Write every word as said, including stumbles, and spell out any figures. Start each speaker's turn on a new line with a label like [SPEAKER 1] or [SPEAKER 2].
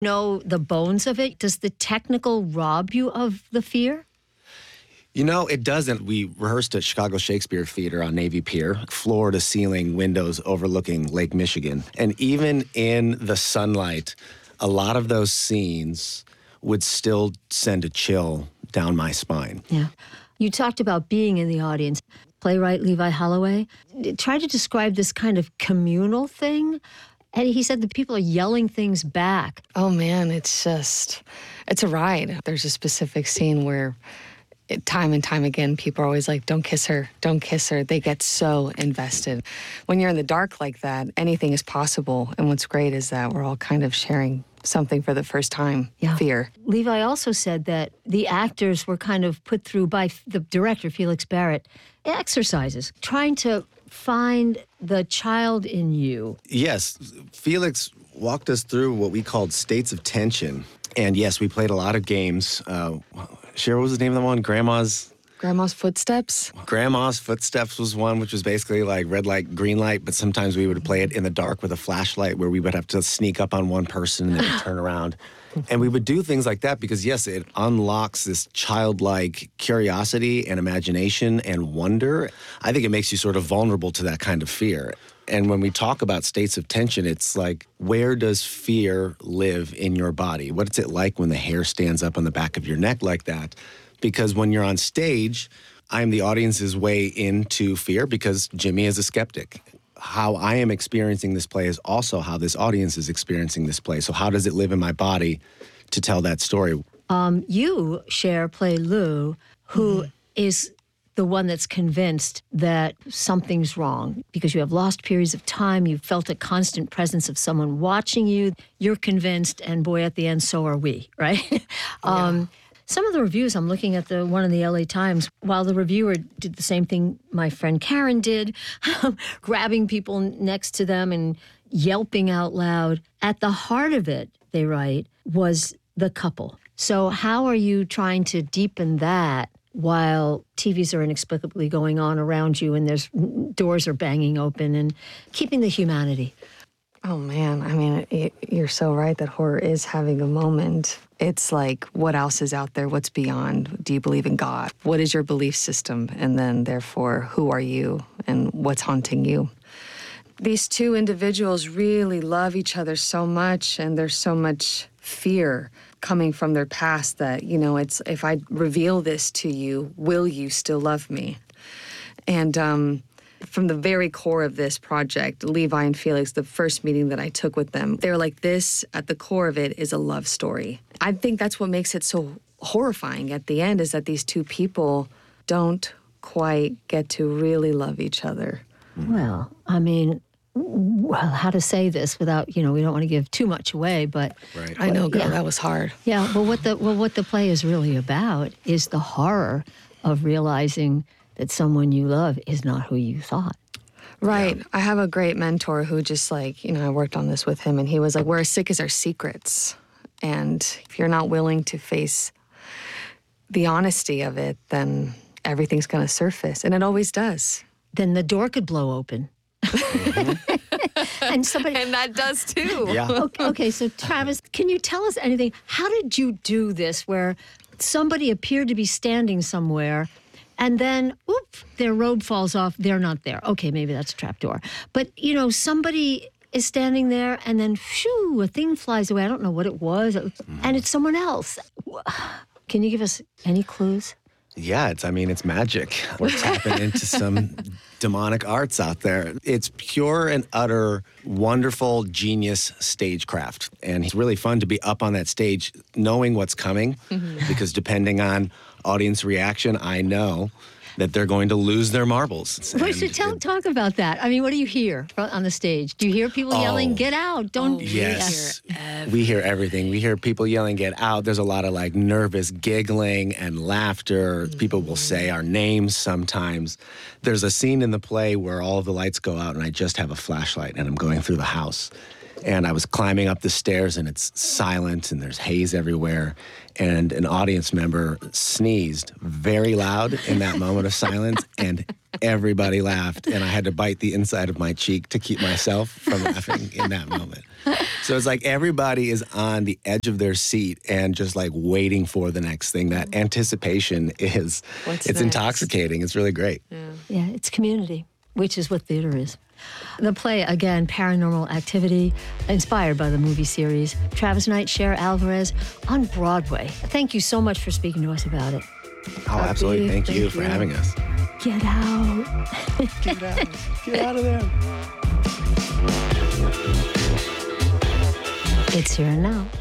[SPEAKER 1] know the bones of it. Does the technical rob you of the fear?
[SPEAKER 2] You know, it doesn't. We rehearsed at Chicago Shakespeare Theater on Navy Pier, floor-to-ceiling windows overlooking Lake Michigan. And even in the sunlight, a lot of those scenes would still send a chill down my spine.
[SPEAKER 1] Yeah. You talked about being in the audience. Playwright Levi Holloway tried to describe this kind of communal thing. And he said that people are yelling things back.
[SPEAKER 3] Oh, man, it's just, it's a ride. There's a specific scene where it, time and time again, people are always like, don't kiss her, don't kiss her. They get so invested. When you're in the dark like that, anything is possible. And what's great is that we're all kind of sharing something for the first time,
[SPEAKER 1] yeah.
[SPEAKER 3] fear.
[SPEAKER 1] Levi also said that the actors were kind of put through by the director, Felix Barrett, exercises, trying to find the child in you.
[SPEAKER 2] Yes, Felix walked us through what we called states of tension. And yes, we played a lot of games. Uh, Cheryl, what was the name of the one? Grandma's?
[SPEAKER 3] Grandma's Footsteps?
[SPEAKER 2] Grandma's Footsteps was one, which was basically like red light, green light, but sometimes we would play it in the dark with a flashlight where we would have to sneak up on one person and then we'd turn around. And we would do things like that because, yes, it unlocks this childlike curiosity and imagination and wonder. I think it makes you sort of vulnerable to that kind of fear. And when we talk about states of tension, it's like, where does fear live in your body? What's it like when the hair stands up on the back of your neck like that? Because when you're on stage, I'm the audience's way into fear because Jimmy is a skeptic. How I am experiencing this play is also how this audience is experiencing this play. So how does it live in my body to tell that story?
[SPEAKER 1] Um, you, Cher, play Lou, who mm. is the one that's convinced that something's wrong because you have lost periods of time. You've felt a constant presence of someone watching you. You're convinced, and boy, at the end, so are we, right? um, yeah. Some of the reviews, I'm looking at the one in the L A Times, while the reviewer did the same thing my friend Karen did, grabbing people next to them and yelping out loud. At the heart of it, they write, was the couple. So how are you trying to deepen that while T Vs are inexplicably going on around you and there's doors are banging open and keeping the humanity?
[SPEAKER 3] Oh, man. I mean, it, you're so right that horror is having a moment. It's like, what else is out there? What's beyond? Do you believe in God? What is your belief system? And then, therefore, who are you and what's haunting you? These two individuals really love each other so much, and there's so much fear coming from their past that, you know, it's, if I reveal this to you, will you still love me? And, um... from the very core of this project, Levi and Felix, the first meeting that I took with them, they were like, this, at the core of it, is a love story. I think that's what makes it so horrifying at the end, is that these two people don't quite get to really love each other.
[SPEAKER 1] Well, I mean, well, how to say this without, you know, we don't want to give too much away, but...
[SPEAKER 2] Right.
[SPEAKER 3] I know, girl,
[SPEAKER 1] yeah.
[SPEAKER 3] that was hard.
[SPEAKER 1] Yeah, well, what the well, what the play is really about is the horror of realizing that someone you love is not who you thought.
[SPEAKER 3] Right.
[SPEAKER 2] Yeah.
[SPEAKER 3] I have a great mentor who just like, you know, I worked on this with him, and he was like, we're as sick as our secrets. And if you're not willing to face the honesty of it, then everything's going to surface. And it always does.
[SPEAKER 1] Then the door could blow open.
[SPEAKER 2] Mm-hmm.
[SPEAKER 1] and somebody
[SPEAKER 3] And that does too.
[SPEAKER 2] Yeah.
[SPEAKER 1] Okay, okay, so Travis, can you tell us anything? How did you do this where somebody appeared to be standing somewhere and then, whoop, their robe falls off, they're not there. Okay, maybe that's a trapdoor. But, you know, somebody is standing there and then, shoo, a thing flies away. I don't know what it was. Mm-hmm. And it's someone else. Can you give us any clues?
[SPEAKER 2] Yeah, it's, I mean, it's magic. We're tapping into some demonic arts out there. It's pure and utter wonderful genius stagecraft. And it's really fun to be up on that stage knowing what's coming, mm-hmm. because depending on audience reaction, I know that they're going to lose their marbles.
[SPEAKER 1] Wait, so tell, talk about that. I mean, what do you hear on the stage? Do you hear people
[SPEAKER 2] oh,
[SPEAKER 1] yelling, get out, don't...
[SPEAKER 3] Oh,
[SPEAKER 2] yes,
[SPEAKER 3] we hear,
[SPEAKER 2] we hear everything. We hear people yelling, get out. There's a lot of like nervous giggling and laughter. Mm-hmm. People will say our names sometimes. There's a scene in the play where all of the lights go out and I just have a flashlight and I'm going through the house. And I was climbing up the stairs, and it's silent, and there's haze everywhere. And an audience member sneezed very loud in that moment of silence, and everybody laughed. And I had to bite the inside of my cheek to keep myself from laughing in that moment. So it's like everybody is on the edge of their seat and just like waiting for the next thing. That anticipation is,
[SPEAKER 3] What's
[SPEAKER 2] it's
[SPEAKER 3] next?
[SPEAKER 2] intoxicating. It's really great.
[SPEAKER 3] Yeah.
[SPEAKER 1] Yeah, it's community, which is what theater is. The play, again, Paranormal Activity, inspired by the movie series. Travis Knight, Cher Alvarez on Broadway. Thank you so much for speaking to us about it.
[SPEAKER 2] Oh, absolutely. Thank,
[SPEAKER 3] Thank
[SPEAKER 2] you
[SPEAKER 3] you.
[SPEAKER 2] for having us.
[SPEAKER 1] Get out.
[SPEAKER 2] Get out. Get out of there.
[SPEAKER 1] It's Here and Now.